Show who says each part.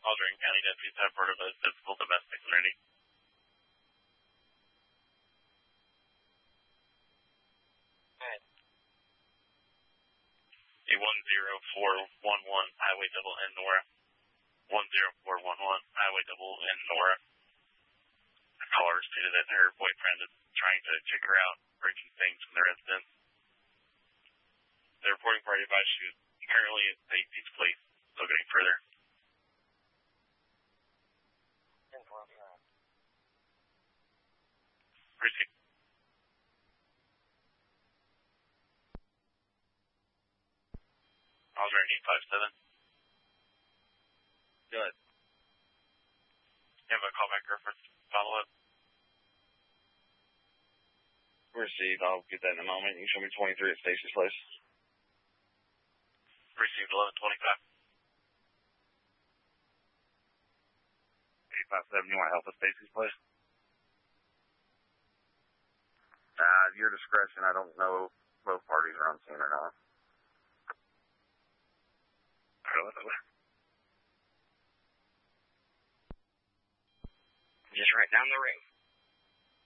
Speaker 1: All Drain County deputies have heard of a physical domestic community. A 10411 Highway Double N Nora. 10411 Highway Double N Nora. A caller stated that her boyfriend is trying to kick her out, breaking things from their residence. The reporting party advised she was currently at Stacy's place, still getting further. Proceed. I was ready, 857.
Speaker 2: Good.
Speaker 1: You have a callback reference follow-up?
Speaker 2: Received. I'll get that in a moment. You can show me 23 at Stacy's place.
Speaker 1: Received 1125.
Speaker 2: 857, you want to help at Stacy's place? Your discretion. I don't know if both parties are on scene or not.
Speaker 3: Just right down the ring.